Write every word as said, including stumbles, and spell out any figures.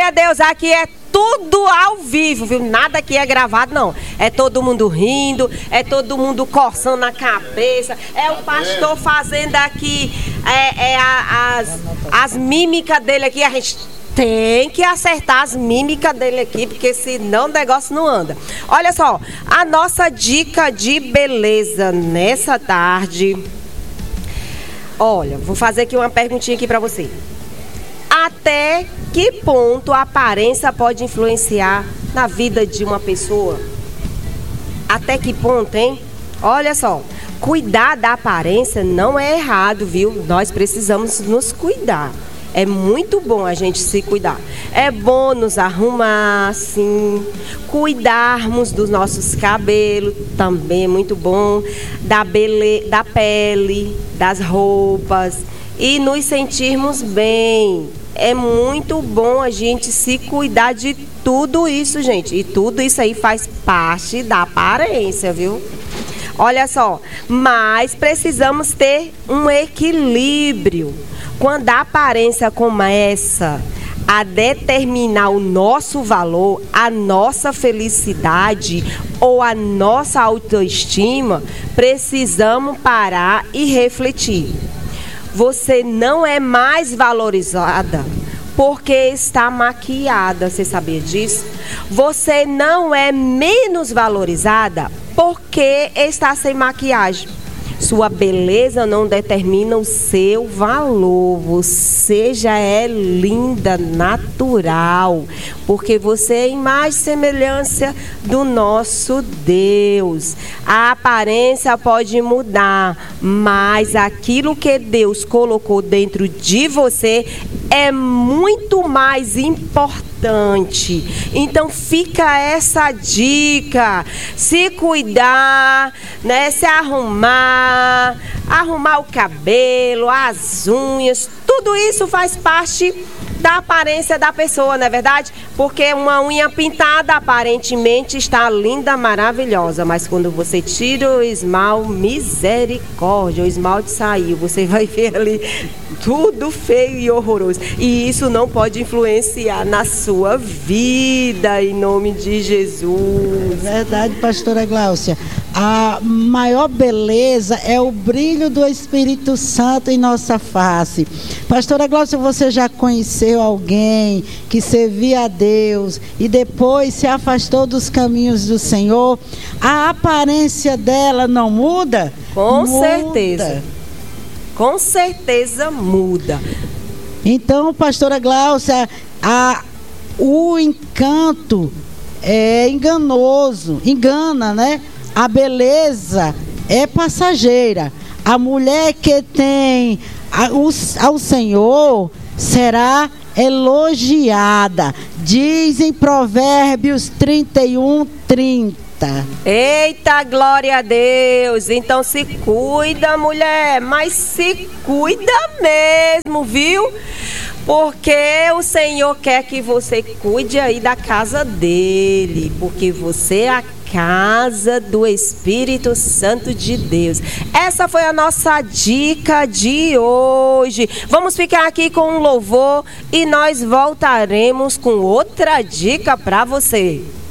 glória a Deus, aqui é tudo ao vivo, viu? Nada aqui é gravado, não. É todo mundo rindo, é todo mundo coçando a cabeça, é o pastor fazendo aqui é, é a, as, as mímicas dele aqui, a gente tem que acertar as mímicas dele aqui, porque senão o negócio não anda. Olha só, a nossa dica de beleza nessa tarde. Olha, vou fazer aqui uma perguntinha aqui para você. Até que ponto a aparência pode influenciar na vida de uma pessoa? Até que ponto, hein? Olha só, cuidar da aparência não é errado, viu? Nós precisamos nos cuidar. É muito bom a gente se cuidar. É bom nos arrumar, sim. Cuidarmos dos nossos cabelos, também é muito bom. Da, bele... da pele, das roupas. E nos sentirmos bem. É muito bom a gente se cuidar de tudo isso, gente. E tudo isso aí faz parte da aparência, viu? Olha só, mas precisamos ter um equilíbrio. Quando a aparência começa a determinar o nosso valor, a nossa felicidade ou a nossa autoestima, precisamos parar e refletir. Você não é mais valorizada porque está maquiada, você sabia disso? Você não é menos valorizada porque está sem maquiagem. Sua beleza não determina o seu valor. Você já é linda, natural, porque você é imagem e semelhança do nosso Deus. A aparência pode mudar, mas aquilo que Deus colocou dentro de você é muito mais importante. Então fica essa dica, se cuidar, né, se arrumar, arrumar o cabelo, as unhas, tudo isso faz parte da aparência da pessoa, não é verdade? Porque uma unha pintada aparentemente está linda, maravilhosa, mas quando você tira o esmalte, misericórdia, o esmalte saiu, você vai ver ali tudo feio e horroroso. E isso não pode influenciar na sua vida, em nome de Jesus. Verdade, pastora Gláucia. A maior beleza é o brilho do Espírito Santo em nossa face. Pastora Gláucia, você já conheceu alguém que servia a Deus e depois se afastou dos caminhos do Senhor? A aparência dela não muda? Com muda. certeza. Com certeza muda. Então, pastora Gláucia, a, o encanto é enganoso, engana, né? A beleza é passageira. A mulher que tem ao Senhor será elogiada. Diz em Provérbios trinta e um, trinta. Eita, glória a Deus. Então se cuida, mulher, mas se cuida mesmo, viu? Porque o Senhor quer que você cuide aí da casa dele, porque você é a casa do Espírito Santo de Deus. Essa foi a nossa dica de hoje. Vamos ficar aqui com um louvor e nós voltaremos com outra dica para você.